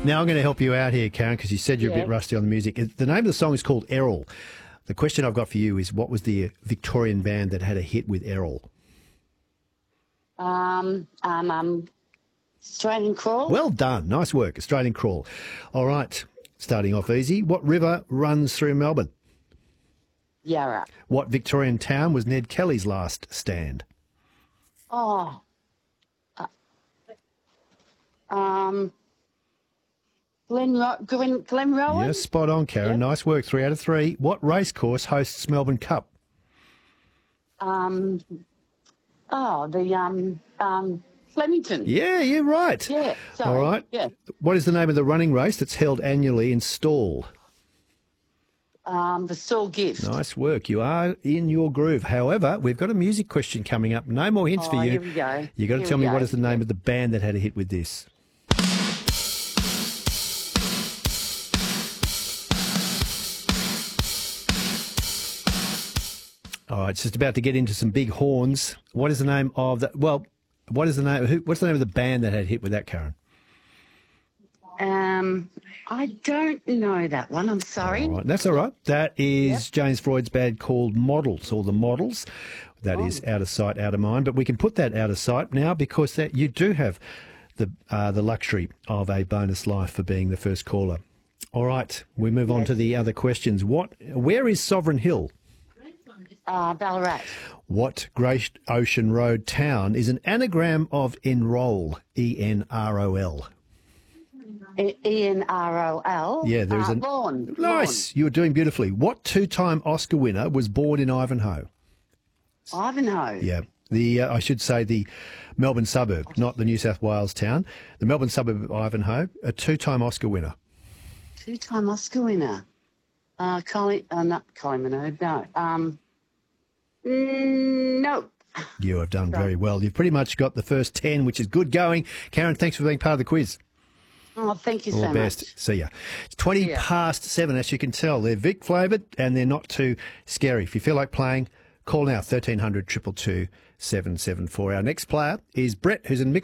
Now I'm going to help you out here, Karen, because you said you're a bit rusty on the music. The name of the song is called Errol. The question I've got for you is, what was the Victorian band that had a hit with Errol? Australian Crawl. Well done. Nice work. Australian Crawl. All right. Starting off easy. What river runs through Melbourne? Yarra. What Victorian town was Ned Kelly's last stand? Oh. Glenrowan. Yes, spot on, Karen. Yep. Nice work. 3 out of 3. What racecourse hosts Melbourne Cup? Flemington. Yeah, you're right. Yeah, sorry. All right. Yeah. What is the name of the running race that's held annually in Stawell? The Stall Gift. Nice work. You are in your groove. However, we've got a music question coming up. No more hints for you. Here we go. You've got to tell me what is the name of the band that had a hit with this. All right, it's just about to get into some big horns. What is the name of the? Well, what is the name? What's the name of the band that had a hit with that, Karen? I don't know that one. I'm sorry. All right, that's all right. That is James Freud's band called Models, or The Models. That is out of sight, out of mind. But we can put that out of sight now because that you do have the luxury of a bonus life for being the first caller. All right, we move on to the other questions. Where is Sovereign Hill? Ballarat. What Great Ocean Road town is an anagram of enroll? E-N-R-O-L. E-N-R-O-L. Yeah, there's Vaughan. Nice. You were doing beautifully. What 2-time Oscar winner was born in Ivanhoe? Ivanhoe. Yeah. I should say the Melbourne suburb, not the New South Wales town. The Melbourne suburb of Ivanhoe, a 2-time Oscar winner. 2-time Oscar winner. Not Colin Minogue, no. No. You have done very well. You've pretty much got the first 10, which is good going. Karen, thanks for being part of the quiz. Oh, thank you so All the best. much. See ya. It's 20 past 7, as you can tell. They're Vic flavoured and they're not too scary. If you feel like playing, call now 1300 222 774. Our next player is Brett, who's in Mix.